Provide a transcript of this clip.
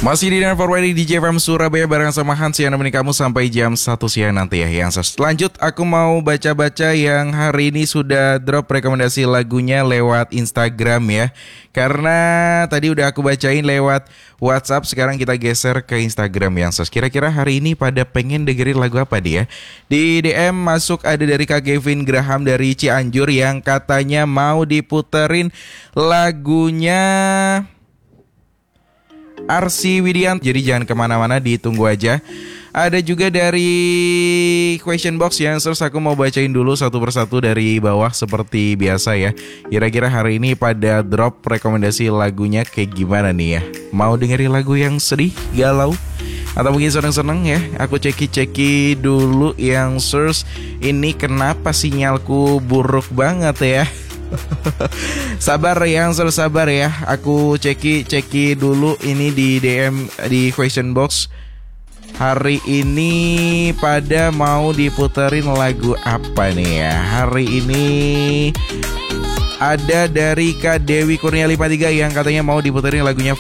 Masih di Dinner for Wedding di JFM Surabaya bareng sama Hans yang nemenin kamu sampai jam 1 siang nanti ya. Yang lanjut aku mau baca-baca yang hari ini sudah drop rekomendasi lagunya lewat Instagram ya. Karena tadi udah aku bacain lewat WhatsApp, sekarang kita geser ke Instagram yang kira-kira hari ini pada pengen dengerin lagu apa dia? Di DM masuk ada dari Kak Kevin Graham dari Cianjur yang katanya mau diputerin lagunya Arsy Widianto. Jadi jangan kemana-mana, ditunggu aja. Ada juga dari question box ya, aku mau bacain dulu satu persatu dari bawah seperti biasa ya. Kira-kira hari ini pada drop rekomendasi lagunya kayak gimana nih ya? Mau dengerin lagu yang sedih, galau, atau mungkin seneng-seneng ya? Aku ceki-ceki dulu yang source. Ini kenapa sinyalku buruk banget ya? Sabar yang sabar ya. Aku ceki dulu ini di DM di question box. Hari ini pada mau diputerin lagu apa nih ya? Hari ini ada dari Kak Dewi Kurnia 53 yang katanya mau diputerin lagunya